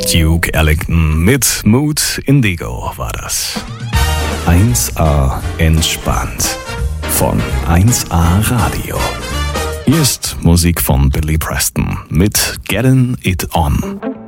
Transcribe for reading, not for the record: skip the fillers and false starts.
Duke Ellington mit Mood Indigo war das. 1A entspannt von 1A Radio. Hier ist Musik von Billy Preston mit Getting It On.